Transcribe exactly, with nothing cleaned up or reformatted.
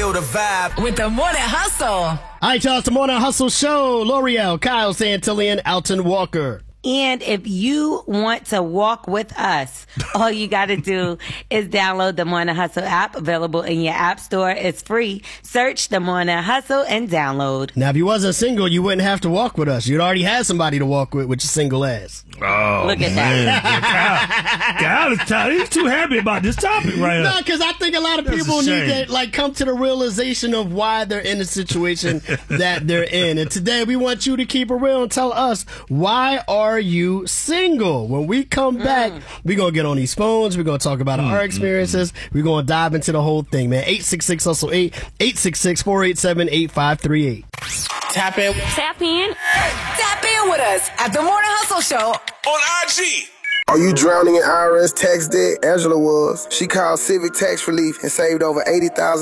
feel the vibe. With the Morning Hustle. All right, y'all, it's the Morning Hustle Show. L'Oreal, Kyle Santillan, Alton Walker. And if you want to walk with us, all you got to do is download the Morning Hustle app, available in your app store. It's free. Search the Morning Hustle and download. Now, if you wasn't single, you wouldn't have to walk with us. You'd already had somebody to walk with with your single ass. Oh, Look at man. that. Kyle, Kyle is tired. He's too happy about this topic right now. No, because I think a lot of That's people a need shame. to like come to the realization of why they're in the situation that they're in. And today we want you to keep it real and tell us, why are you single? When we come back, Mm. we're going to get on these phones. We're going to talk about Mm, our experiences. Mm, mm. We're going to dive into the whole thing, man. eight six six hustle eight, eight six six, four eight seven, eight five three eight. Tap in Tap in. Tap in with us at the Morning Hustle Show. on I G. Are you drowning in I R S tax debt? Angela was. She called Civic Tax Relief and saved over eighty thousand dollars